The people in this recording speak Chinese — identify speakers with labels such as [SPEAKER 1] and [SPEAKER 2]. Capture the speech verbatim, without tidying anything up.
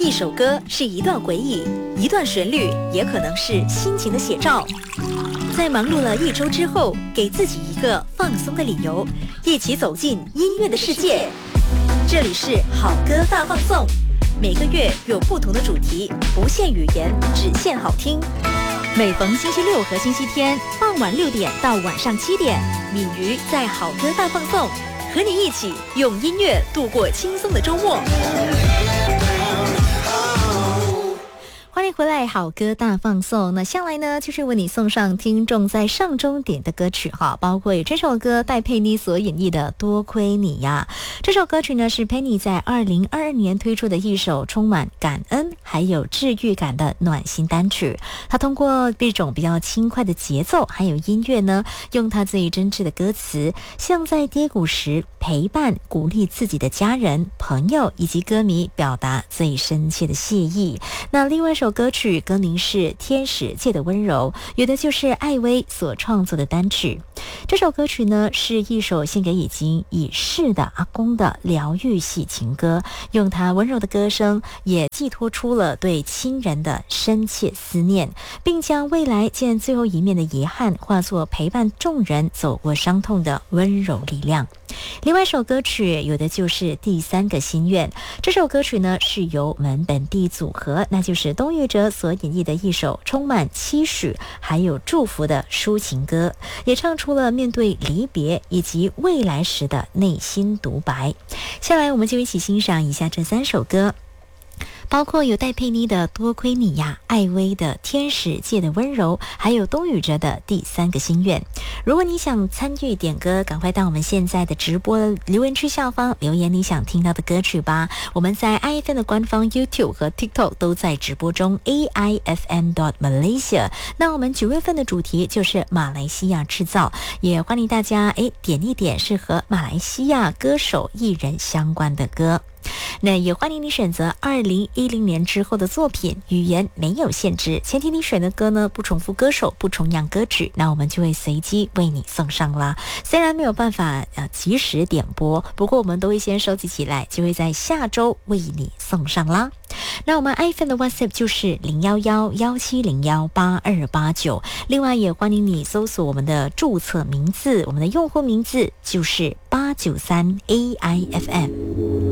[SPEAKER 1] 一首歌是一段回忆，一段旋律也可能是心情的写照。在忙碌了一周之后，给自己一个放松的理由，一起走进音乐的世界。这里是好歌大放送，每个月有不同的主题，不限语言，只限好听。每逢星期六和星期天傍晚六点到晚上七点，敏瑜在好歌大放送，和你一起用音乐度过轻松的周末。欢迎回来，好歌大放送。那向来呢，就是为你送上听众在上周点的歌曲哈，包括这首歌戴佩妮所演绎的《多亏你呀》。这首歌曲呢是佩妮在二零二二年推出的一首充满感恩还有治愈感的暖心单曲。她通过这种比较轻快的节奏还有音乐呢，用她最真挚的歌词，向在低谷时陪伴鼓励自己的家人朋友以及歌迷表达最深切的谢意。那另外一首歌曲歌名是《天使界的温柔》，有的就是艾薇所创作的单曲。这首歌曲呢是一首献给已经已逝的阿公的疗愈系情歌，用他温柔的歌声也寄托出了对亲人的深切思念，并将未来见最后一面的遗憾化作陪伴众人走过伤痛的温柔力量。另外一首歌曲有的就是第三个心愿，这首歌曲呢是由我们本地组合，那就是东岳哲所演绎的一首充满期许还有祝福的抒情歌，也唱出了面对离别以及未来时的内心独白。下来我们就一起欣赏一下这三首歌，包括有戴佩妮的《多亏你呀》，艾薇的《天使界的温柔》，还有东宇哲的《第三个心愿》。如果你想参与点歌，赶快到我们现在的直播留言区下方留言你想听到的歌曲吧。我们在 I F M 的官方 YouTube 和 TikTok 都在直播中 A I F M dot Malaysia。 那我们九月份的主题就是马来西亚制造，也欢迎大家诶点一点是和马来西亚歌手艺人相关的歌。那也欢迎你选择二零一零年之后的作品，语言没有限制，前提你选的歌呢不重复歌手，不重样歌曲，那我们就会随机为你送上啦。虽然没有办法呃及时点播，不过我们都会先收集起来，就会在下周为你送上啦。那我们 I F M 的 WhatsApp 就是零一一一七零一八二八九，另外也欢迎你搜索我们的注册名字，我们的用户名字就是八九三 A I F M。